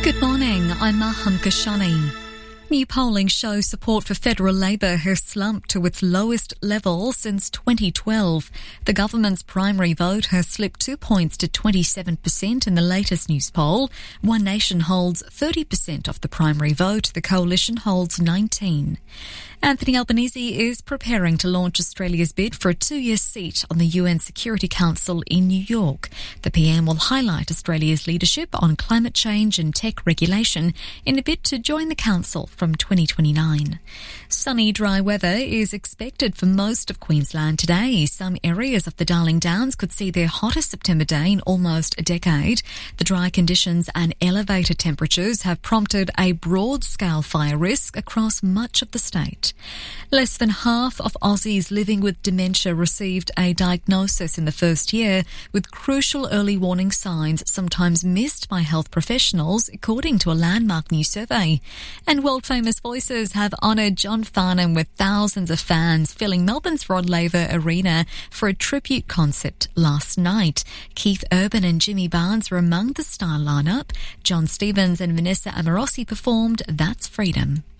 Good morning, I'm Maham Kashani. New polling shows support for federal Labor has slumped to its lowest level since 2012. The government's primary vote has slipped 2 points to 27% in the latest news poll. One Nation holds 30% of the primary vote. The coalition holds 19%. Anthony Albanese is preparing to launch Australia's bid for a 2-year seat on the UN Security Council in New York. The PM will highlight Australia's leadership on climate change and tech regulation in a bid to join the council from 2029. Sunny, dry weather is expected for most of Queensland today. Some areas of the Darling Downs could see their hottest September day in almost a decade. The dry conditions and elevated temperatures have prompted a broad-scale fire risk across much of the state. Less than half of Aussies living with dementia received a diagnosis in the first year, with crucial early warning signs sometimes missed by health professionals, according to a landmark new survey. And world-famous voices have honoured John Farnham with thousands of fans filling Melbourne's Rod Laver Arena for a tribute concert last night. Keith Urban and Jimmy Barnes were among the star lineup. John Stevens and Vanessa Amorosi performed That's Freedom.